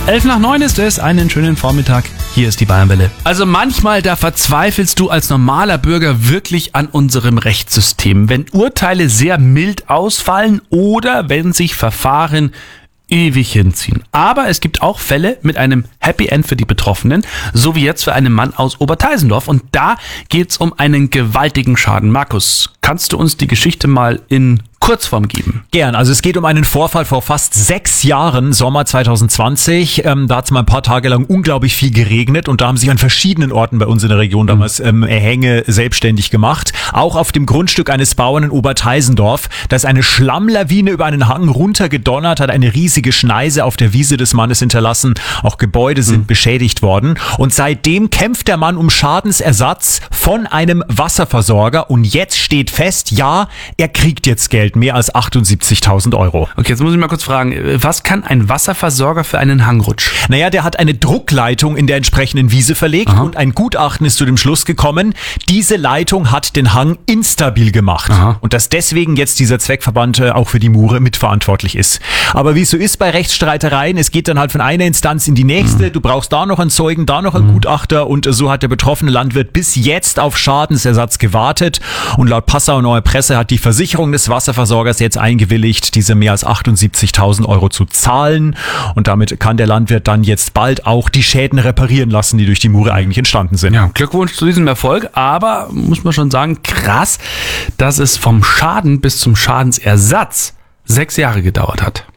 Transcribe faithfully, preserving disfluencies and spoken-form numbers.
Elf nach neun ist es, einen schönen Vormittag. Hier ist die Bayernwelle. Also manchmal, da verzweifelst du als normaler Bürger wirklich an unserem Rechtssystem, wenn Urteile sehr mild ausfallen oder wenn sich Verfahren ewig hinziehen. Aber es gibt auch Fälle mit einem Happy End für die Betroffenen, so wie jetzt für einen Mann aus Oberteisendorf. Und da geht's um einen gewaltigen Schaden. Markus, kannst du uns die Geschichte mal in Kurzform geben? Gern. Also es geht um einen Vorfall vor fast sechs Jahren, Sommer zwanzig zwanzig. Ähm, da hat es mal ein paar Tage lang unglaublich viel geregnet und da haben sich an verschiedenen Orten bei uns in der Region damals ähm, Erhänge selbstständig gemacht. Auch auf dem Grundstück eines Bauern in Oberteisendorf. Da ist eine Schlammlawine über einen Hang runtergedonnert, hat eine riesige Schneise auf der Wiese des Mannes hinterlassen. Auch Gebäude sind mhm. beschädigt worden. Und seitdem kämpft der Mann um Schadensersatz von einem Wasserversorger. Und jetzt steht fest, ja, er kriegt jetzt Geld. Mehr als achtundsiebzigtausend Euro. Okay, jetzt muss ich mal kurz fragen, was kann ein Wasserversorger für einen Hangrutsch? Naja, der hat eine Druckleitung in der entsprechenden Wiese verlegt. Aha. Und ein Gutachten ist zu dem Schluss gekommen, diese Leitung hat den Hang instabil gemacht. Aha. Und dass deswegen jetzt dieser Zweckverband auch für die Mure mitverantwortlich ist. Aber wie es so ist bei Rechtsstreitereien, es geht dann halt von einer Instanz in die nächste. Mhm. Du brauchst da noch einen Zeugen, da noch einen mhm. Gutachter und so hat der betroffene Landwirt bis jetzt auf Schadensersatz gewartet. Und laut Passauer Neue Presse hat die Versicherung des Wasserversorgers Versorgers jetzt eingewilligt, diese mehr als achtundsiebzigtausend Euro zu zahlen. Und damit kann der Landwirt dann jetzt bald auch die Schäden reparieren lassen, die durch die Mure eigentlich entstanden sind. Ja, Glückwunsch zu diesem Erfolg, aber muss man schon sagen, krass, dass es vom Schaden bis zum Schadensersatz sechs Jahre gedauert hat.